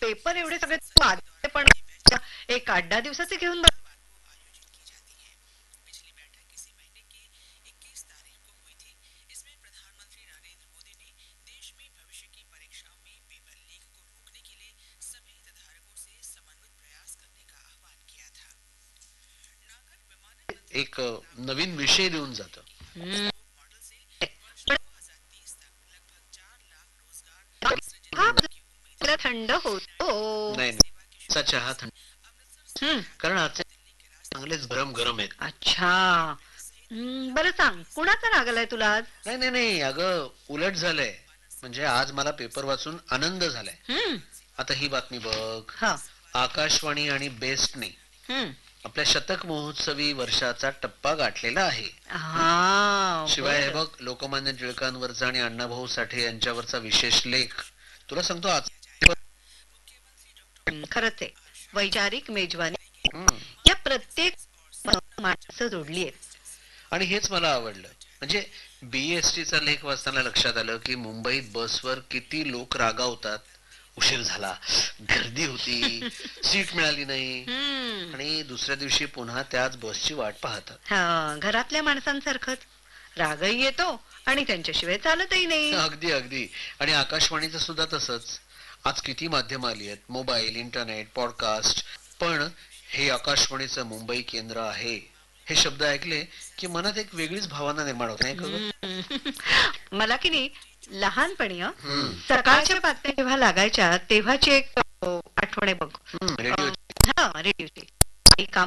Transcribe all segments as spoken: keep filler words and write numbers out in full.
Paper एवढे सगळे वाचले पण एक आठ दहा दिवसाचे घेऊन बस. एक अ, नवीन विषय देऊन जातं. हम्म. हा जरा थंड होतो. नाही नाही असा चहा थंड, हम्म. कारण आजचे चांगलेच गरम गरम आहेत. अच्छा. हम्म, बरं सांग कुणाचा राग आलाय तुला आज? नाही नाही नाही अगं, उलट झालंय. म्हणजे आज मला पेपर वाचून आनंद झालाय. हम्म. आता ही बातमी बघ. हा. आकाशवाणी आणि बेस्टने हम्म. आपल्या शतक महोत्सवी वर्षाचा टप्पा गाठलेला आहे. हा शिवाय हे बरं. बघ, लोकमान्य टिळकांवरचा आणि अण्णाभाऊ साठे यांच्यावरचा विशेष लेख. तुला सांगतो आज. हम्म, खरंच आहे. वैचारिक मेजवानी हम्म. या प्रत्येक माणसं जोडली आहेत. आणि हेच मला आवडलं. म्हणजे बीएसटीचा लेख वाचताना लक्षात आलं की मुंबईत बसवर किती लोक रागावतात. उशीर झाला, गर्दी होती, सीट मिळाली नाही, हम्म. आणि दुसऱ्या दिवशी पुन्हा त्याच बसची वाट पाहतात. हा घरातल्या माणसांसारखंच रागही येतो आणि त्यांच्याशिवाय चालतही नाही. अगदी अगदी. आणि आकाशवाणीचं सुद्धा तसंच. आज किती माध्यम आली आहेत, मोबाईल, इंटरनेट, पॉडकास्ट, पण हे आकाशवाणीचं मुंबई केंद्र आहे हे शब्द ऐकले की मनात एक वेगळीच भावना निर्माण होते, नाही का ग? हम्म. मला की नाही लहानपणी हं, हम्म. सकाळच्या बातम्या जेव्हा लागायच्या तेव्हाची एक अ, आठवण आहे बघ. हम्म, अ, रेडिओ. हा रेडिओची. आई काम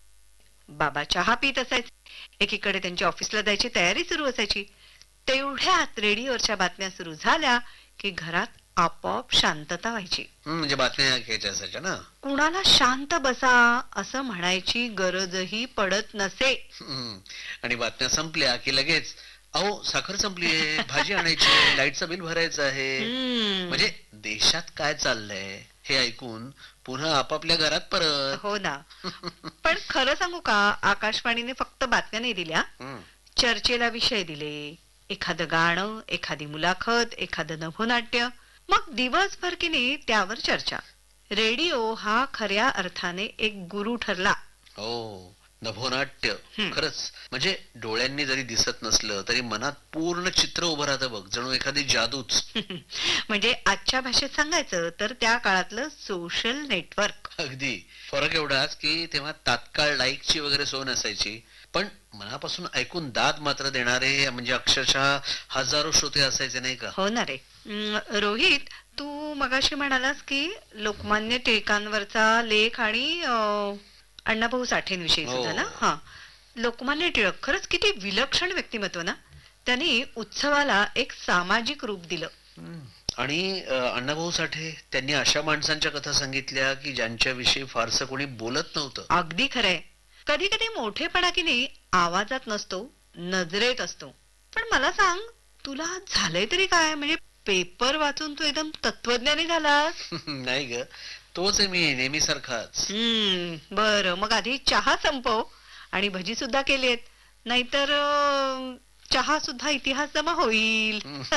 बाबा चहा पित असायचे, एकीकडे त्यांची ऑफिसला जायची तयारी सुरू असायची. तेवढ्यात रेडिओवरच्या बातम्या सुरू झाल्या की घरात आपोआप शांतता व्हायची. हम्म, म्हणजे बातम्या ऐकायच्या असायच्या ना. कुणाला शांत बसा असं म्हणायची गरजही पडत नसे. हम्म. आणि बातम्या संपल्या की लगेच, अहो साखर संपलीये, भाजी आणायची आहे, लाईटचं बिल भरायचं आहे. हम्म. म्हणजे देशात काय चाललंय हे ऐकून पुन्हा आपापल्या घरात परत. हो ना. पण खरं सांगू का, आकाशवाणीने फक्त बातम्या नाही दिल्या, हम्म. चर्चेला विषय दिले. एखादं गाणं, एखादी मुलाखत, एखादं नभोनाट्य, मग दिवसभर की नाही त्यावर चर्चा. रेडिओ हा खऱ्या अर्थाने एक गुरु ठरला. हो, नभोनाट्य. हम्म. खरंच. म्हणजे डोळ्यांनी जरी दिसत नसलं तरी मनात पूर्ण चित्र उभं राहतं बघ, जणू एखादी जादूच. म्हणजे आजच्या भाषेत सांगायचं तर त्या काळातलं सोशल नेटवर्क. अगदी. फरक एवढाच की तेव्हा तात्काळ लाईकची वगैरे सोय नसायची, पण मनापासून ऐकून दाद मात्र देणारे म्हणजे अक्षरशः हजारो श्रोते असायचे, नाही का? हो ना रे. अं, रोहित, तू मगाशी म्हणालास की लोकमान्य टिळकांवरचा लेख आणि अं, अण्णाभाऊ साठेंविषयी हो. सुद्धा ना. हा. लोकमान्य टिळक खरंच किती विलक्षण व्यक्तिमत्व ना. त्यांनी उत्सवाला एक सामाजिक रूप दिलं. हम्म. आणि अ, अण्णाभाऊ साठे त्यांनी अशा माणसांच्या कथा सांगितल्या की ज्यांच्याविषयी फारसं कोणी बोलत नव्हतं. अगदी खरंय. कधी कधी मोठेपणा की नाही आवाजात नसतो, नजरेत असतो. पण मला सांग, तुला झालंय तरी काय? म्हणजे पेपर वाचून तू एकदम तत्वज्ञानी झालास. नाही ग, तोच आहे मी नेहमी सारखाच. हम्म, बरं मग आधी चहा संपव आणि भजी सुद्धा केलीत, नाहीतर अं, चहा सुद्धा इतिहास जमा होईल.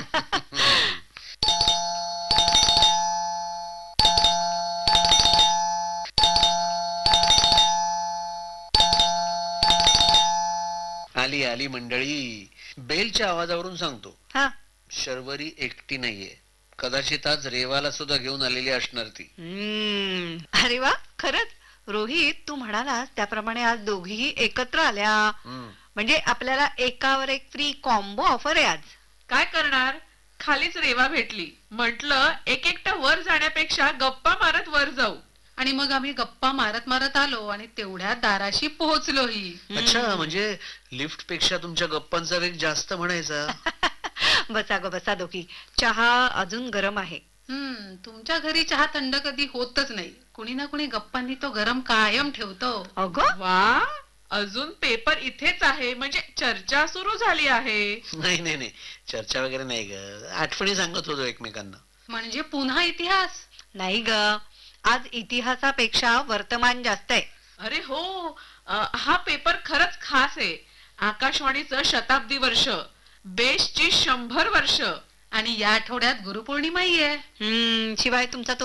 आली आली मंडळी. बेलच्या आवाजावरून सांगतो, हा. शर्वरी एकटी नाहीये. कदाचित आज रेवाला सुद्धा घेऊन आलेली असणार ती. हम्म, अरे वा, खरंच. रोहित, तू म्हणालास त्याप्रमाणे आज दोघीही एकत्र आल्या. हम्म. म्हणजे आपल्याला एकावर एक फ्री कॉम्बो ऑफर आहे आज. काय करणार, खालीच रेवा भेटली, म्हटलं एक एकटं वर जाण्यापेक्षा गप्पा मारत वर जाऊ. आणि मग आम्ही गप्पा मारत मारत आलो आणि तेवढ्यात दाराशी पोहोचलोही. अच्छा, म्हणजे लिफ्ट पेक्षा तुमच्या गप्पांचा वेग जास्त म्हणायचा. बसा ग बसा दोघी, चहा अजून गरम आहे. हम्म, तुमच्या घरी चहा थंड कधी होतच नाही. कुणी ना कुणी गप्पांनी तो गरम कायम ठेवतो. अगं वा, अजून पेपर इथेच आहे म्हणजे चर्चा सुरू झाली आहे. नाही नाही नाही, चर्चा वगैरे नाही ग, आठवणी सांगत होतो एकमेकांना. म्हणजे पुन्हा इतिहास? नाही ग, आज इतिहासापेक्षा वर्तमान जास्त आहे. अरे हो, अ, हा पेपर खरंच खास आहे. आकाशवाणीचं शताब्दी वर्ष, बेस्टची शंभर वर्ष, आणि या आठवड्यात गुरुपौर्णिमाही आहे. हम्म, शिवाय तुमचा तो